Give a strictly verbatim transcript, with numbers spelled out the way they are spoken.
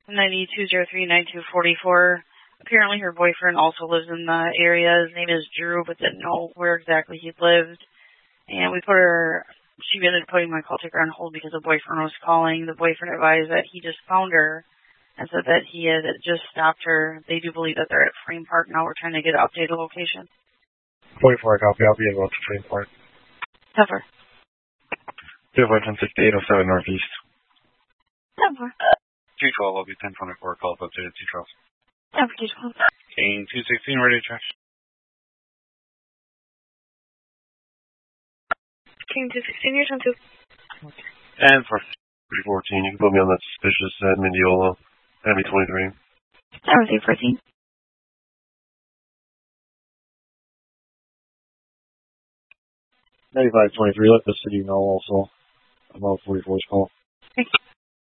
ninety-two oh three, ninety-two forty-four. Apparently her boyfriend also lives in the area. His name is Drew, but didn't know where exactly he lived. And we put her, she ended up putting my call taker on hold because the boyfriend was calling. The boyfriend advised that he just found her and said that he had just stopped her. They do believe that they're at Frame Park now. We're trying to get an updated location. forty-four, copy. I'll be able to Frame Park. Cover. zero four ten six eight oh seven Northeast. Cover. two twelve, I'll be ten twenty-four, call up updated two twelve. Cover, two twelve. King two sixteen, ready to trash. King two sixteen, you're on two. And for three fourteen, you can put me on that suspicious at Mendiola. Enemy twenty-three. Cover, three fourteen. ninety-five twenty-three, let the city know also about forty-four's call. Thank you.